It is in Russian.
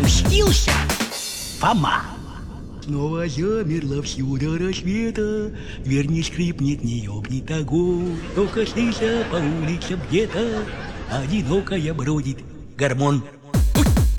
мстился Фома. Снова замерла всюду рассвета, дверь не скрипнет, не ёбнет огонь. Только слыша по улицам где-то одинокая бродит гормон.